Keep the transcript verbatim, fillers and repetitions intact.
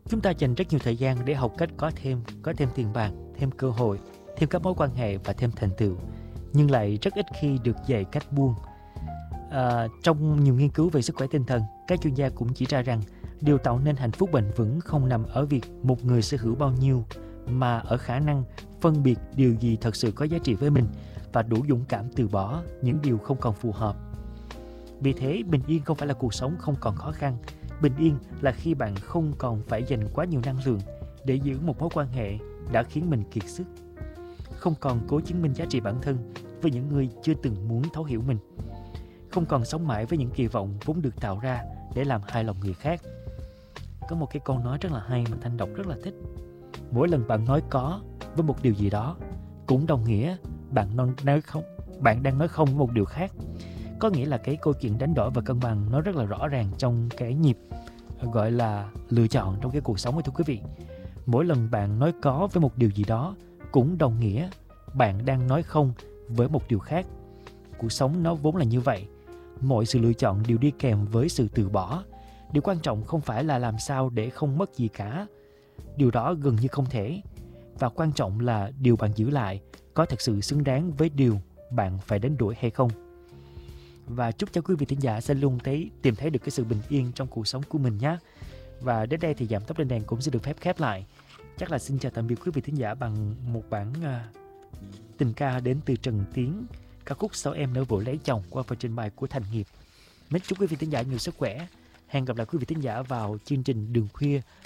Chúng ta dành rất nhiều thời gian để học cách có thêm, có thêm tiền bạc, thêm cơ hội, thêm các mối quan hệ và thêm thành tựu, nhưng lại rất ít khi được dạy cách buông. À, trong nhiều nghiên cứu về sức khỏe tinh thần, các chuyên gia cũng chỉ ra rằng điều tạo nên hạnh phúc bền vững không nằm ở việc một người sở hữu bao nhiêu, mà ở khả năng phân biệt điều gì thật sự có giá trị với mình và đủ dũng cảm từ bỏ những điều không còn phù hợp. Vì thế, bình yên không phải là cuộc sống không còn khó khăn. Bình yên là khi bạn không còn phải dành quá nhiều năng lượng để giữ một mối quan hệ đã khiến mình kiệt sức, không còn cố chứng minh giá trị bản thân với những người chưa từng muốn thấu hiểu mình, không còn sống mãi với những kỳ vọng vốn được tạo ra để làm hài lòng người khác. Có một cái câu nói rất là hay mà Thanh đọc rất là thích. Mỗi lần bạn nói có với một điều gì đó, cũng đồng nghĩa bạn nói không, bạn đang nói không với một điều khác. Có nghĩa là cái câu chuyện đánh đổi và cân bằng nó rất là rõ ràng trong cái nhịp gọi là lựa chọn trong cái cuộc sống ấy, thưa quý vị. Mỗi lần bạn nói có với một điều gì đó, cũng đồng nghĩa bạn đang nói không với một điều khác. Cuộc sống nó vốn là như vậy. Mọi sự lựa chọn đều đi kèm với sự từ bỏ. Điều quan trọng không phải là làm sao để không mất gì cả. Điều đó gần như không thể. Và quan trọng là điều bạn giữ lại có thật sự xứng đáng với điều bạn phải đánh đổi hay không. Và chúc cho quý vị thính giả sẽ luôn thấy, tìm thấy được cái sự bình yên trong cuộc sống của mình nhé. Và đến đây thì Giảm Tốc Lên Đèn cũng sẽ được phép khép lại. Chắc là xin chào tạm biệt quý vị thính giả bằng một bản uh, tình ca đến từ Trần Tiến, ca khúc Sao Em Nỡ Vội Lấy Chồng qua phần trình bày của Thành Nghiệp. Mến chúc quý vị thính giả nhiều sức khỏe. Hẹn gặp lại quý vị thính giả vào chương trình Đường Khuya